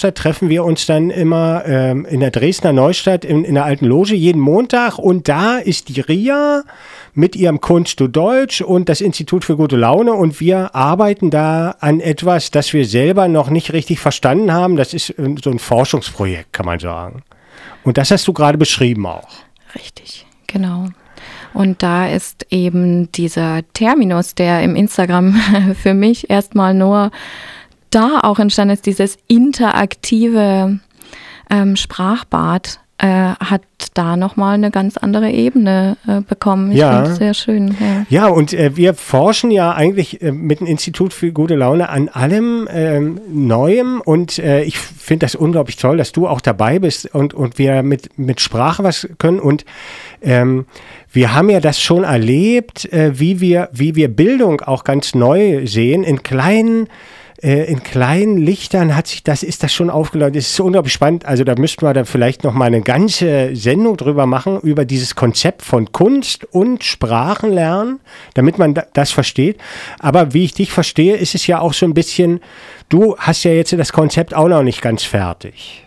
Neustadt treffen wir uns dann immer in der Dresdner Neustadt in der alten Loge jeden Montag und da ist die Ria mit ihrem Kunst du Deutsch und das Institut für gute Laune und wir arbeiten da an etwas, das wir selber noch nicht richtig verstanden haben. Das ist so ein Forschungsprojekt, kann man sagen. Und das hast du gerade beschrieben auch. Richtig, genau. Und da ist eben dieser Terminus, der im Instagram für mich erstmal nur da auch entstanden ist, dieses interaktive Sprachbad, hat da nochmal eine ganz andere Ebene bekommen. Ich finde es sehr schön. Ja, und wir forschen ja eigentlich mit dem Institut für gute Laune an allem Neuem und ich finde das unglaublich toll, dass du auch dabei bist und wir mit Sprache was können und wir haben ja das schon erlebt, wie wir Bildung auch ganz neu sehen, in kleinen Lichtern ist das schon aufgeleuchtet. Das ist so unglaublich spannend. Also da müssten wir dann vielleicht noch mal eine ganze Sendung drüber machen, über dieses Konzept von Kunst und Sprachenlernen, damit man das versteht. Aber wie ich dich verstehe, ist es ja auch so ein bisschen, du hast ja jetzt das Konzept auch noch nicht ganz fertig.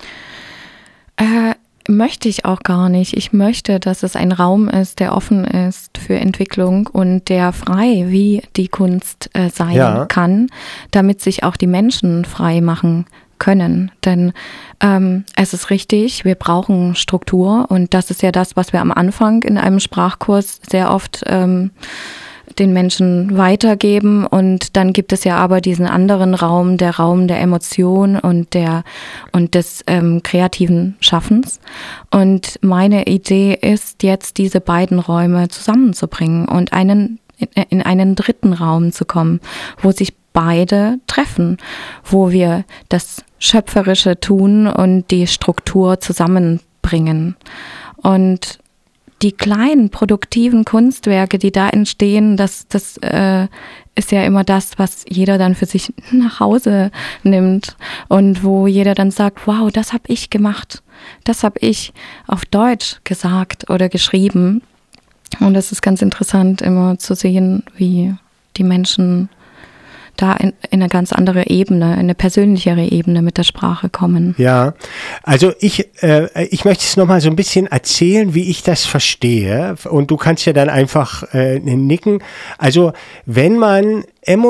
Möchte ich auch gar nicht. Ich möchte, dass es ein Raum ist, der offen ist für Entwicklung und der frei wie die Kunst sein kann, damit sich auch die Menschen frei machen können. Denn es ist richtig, wir brauchen Struktur und das ist ja das, was wir am Anfang in einem Sprachkurs sehr oft den Menschen weitergeben und dann gibt es ja aber diesen anderen Raum der Emotion und des kreativen Schaffens und meine Idee ist jetzt, diese beiden Räume zusammenzubringen und in einen dritten Raum zu kommen, wo sich beide treffen, wo wir das Schöpferische tun und die Struktur zusammenbringen und die kleinen, produktiven Kunstwerke, die da entstehen, das ist ja immer das, was jeder dann für sich nach Hause nimmt und wo jeder dann sagt, wow, das habe ich gemacht, das habe ich auf Deutsch gesagt oder geschrieben. Und es ist ganz interessant, immer zu sehen, wie die Menschen da in eine ganz andere Ebene, eine persönlichere Ebene mit der Sprache kommen. Ja, also ich möchte es nochmal so ein bisschen erzählen, wie ich das verstehe und du kannst ja dann einfach nicken. Also wenn man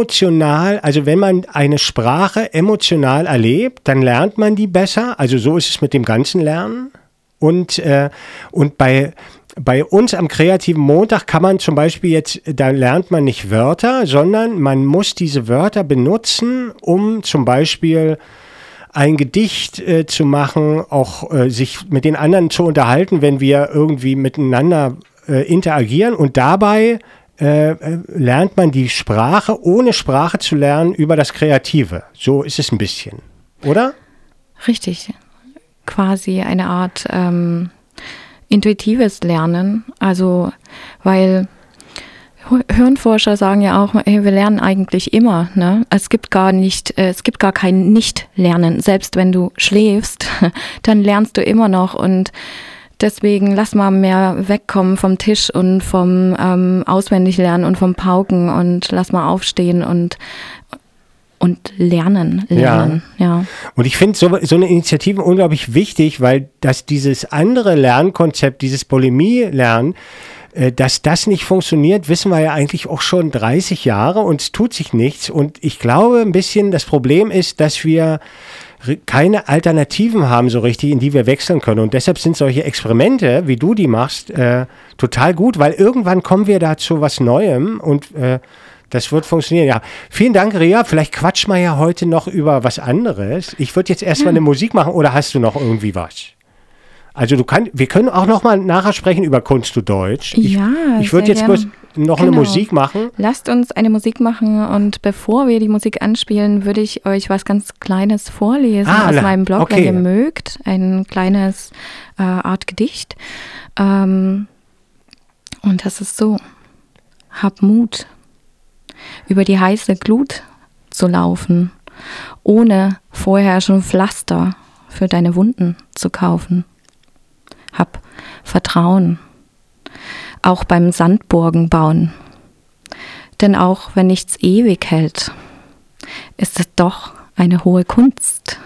eine Sprache emotional erlebt, dann lernt man die besser, also so ist es mit dem ganzen Lernen und bei uns am Kreativen Montag kann man zum Beispiel da lernt man nicht Wörter, sondern man muss diese Wörter benutzen, um zum Beispiel ein Gedicht zu machen, auch sich mit den anderen zu unterhalten, wenn wir irgendwie miteinander interagieren und dabei lernt man die Sprache, ohne Sprache zu lernen, über das Kreative. So ist es ein bisschen, oder? Richtig, quasi eine Art intuitives Lernen, also weil Hirnforscher sagen ja auch, wir lernen eigentlich immer, ne? Es gibt gar kein Nicht-Lernen. Selbst wenn du schläfst, dann lernst du immer noch und deswegen lass mal mehr wegkommen vom Tisch und vom Auswendiglernen und vom Pauken und lass mal aufstehen und lernen. Ja. Und ich finde so eine Initiative unglaublich wichtig, weil dieses andere Lernkonzept, dieses Bulimie-Lernen, dass das nicht funktioniert, wissen wir ja eigentlich auch schon 30 Jahre und es tut sich nichts. Und ich glaube ein bisschen, das Problem ist, dass wir keine Alternativen haben so richtig, in die wir wechseln können. Und deshalb sind solche Experimente, wie du die machst, total gut, weil irgendwann kommen wir da zu was Neuem und das wird funktionieren. Ja, vielen Dank, Ria. Vielleicht quatschen wir ja heute noch über was anderes. Ich würde jetzt erstmal eine Musik machen oder hast du noch irgendwie was? Also wir können auch noch mal nachher sprechen über Kunst du Deutsch. Ich würde jetzt bloß noch eine Musik machen. Lasst uns eine Musik machen und bevor wir die Musik anspielen, würde ich euch was ganz Kleines vorlesen aus meinem Blog, wenn ihr mögt. Ein kleines Art Gedicht. Und das ist so. Hab Mut, über die heiße Glut zu laufen, ohne vorher schon Pflaster für deine Wunden zu kaufen. Hab Vertrauen, auch beim Sandburgen bauen. Denn auch wenn nichts ewig hält, ist es doch eine hohe Kunst,